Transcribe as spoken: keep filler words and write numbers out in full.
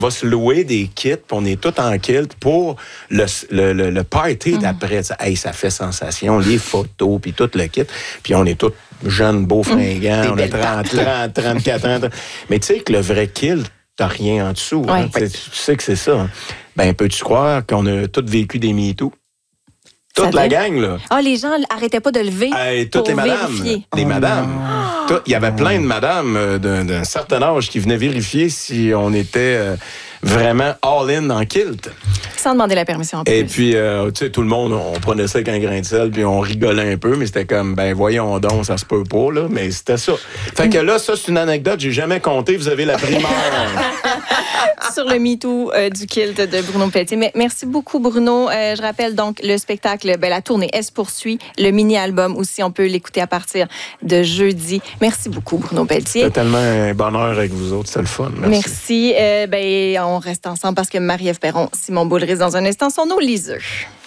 va se louer des kits, puis on est tous en kilt pour le, le, le, le party d'après. Mm. Hey, ça fait sensation, les photos, puis tout le kit. Puis on est tous jeunes, beaux, fringants, mm. on a trente, trente, trente-quatre ans. Mais tu sais que le vrai kilt, t'as rien en dessous. Ouais. Hein? Tu sais que c'est ça. Ben, peux-tu croire qu'on a tous vécu des MeToo? Toute la gang, là. Ah, les gens arrêtaient pas de lever hey, toutes pour les madames. vérifier. Les oh madames. Il y avait plein de madames d'un, d'un certain âge qui venaient vérifier si on était euh, vraiment all-in en kilt. Sans demander la permission en plus. Et puis, euh, tu sais, tout le monde, on prenait ça avec un grain de sel, puis on rigolait un peu, mais c'était comme, ben voyons donc, ça se peut pas, là, mais c'était ça. Fait que là, ça, c'est une anecdote, j'ai jamais compté, vous avez la primeur. Sur le MeToo euh, du kilt de Bruno Pelletier. Mais merci beaucoup, Bruno. Euh, je rappelle donc le spectacle, ben, la tournée, elle se poursuit. Le mini-album aussi, on peut l'écouter à partir de jeudi. Merci beaucoup, Bruno Pelletier. C'était tellement un bonheur avec vous autres, c'était le fun. Merci. Merci. Euh, ben, on reste ensemble parce que Marie-Ève Perron, Simon Boulris, dans un instant, sont nos liseux.